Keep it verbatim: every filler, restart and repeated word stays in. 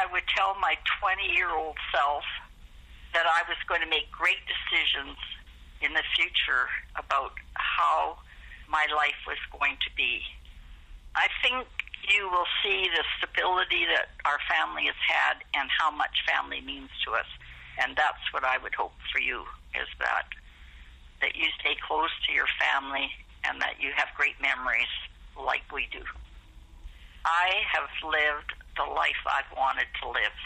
I would tell my twenty-year-old self that I was going to make great decisions in the future about how my life was going to be. I think you will see the stability that our family has had and how much family means to us. And that's what I would hope for you, is that that you stay close to your family and that you have great memories like we do. I have lived the life I've wanted to live.